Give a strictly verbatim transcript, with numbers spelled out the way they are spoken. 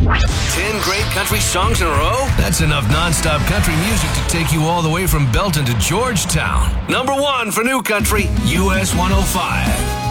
Ten great country songs in a row? That's enough nonstop country music to take you all the way from Belton to Georgetown. Number one for new country, U S one oh five.